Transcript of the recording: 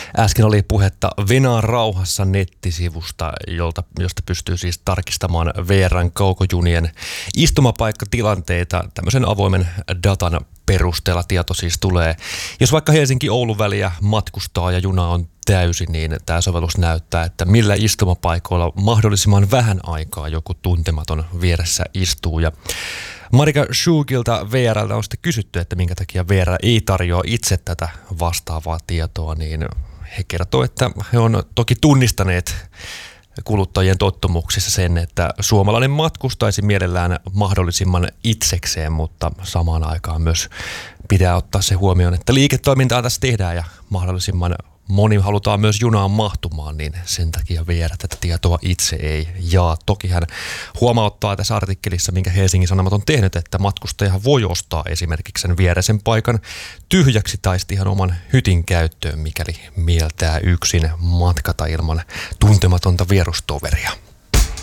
Äsken oli puhetta Venäjän rauhassa nettisivusta, josta pystyy siis tarkistamaan VR:n kaukojunien istumapaikkatilanteita. Tämmöisen avoimen datan perusteella tieto siis tulee. Jos vaikka Helsinki-Oulun väliä matkustaa ja juna on täysin, niin tämä sovellus näyttää, että millä istumapaikoilla mahdollisimman vähän aikaa joku tuntematon vieressä istuu. Ja Marika Schugilta VR:ltä on sitten kysytty, että minkä takia VR ei tarjoa itse tätä vastaavaa tietoa, niin he kertoo, että he on toki tunnistaneet kuluttajien tottumuksissa sen, että suomalainen matkustaisi mielellään mahdollisimman itsekseen, mutta samaan aikaan myös pitää ottaa se huomioon, että liiketoimintaa tässä tehdään ja mahdollisimman moni halutaan myös junaan mahtumaan, niin sen takia VR tätä tietoa itse ei jaa. Toki hän huomauttaa tässä artikkelissa, minkä Helsingin Sanomat on tehnyt, että matkustaja voi ostaa esimerkiksi sen viereisen paikan tyhjäksi tai sitten ihan oman hytin käyttöön, mikäli mieltää yksin matkata ilman tuntematonta vierustoveria.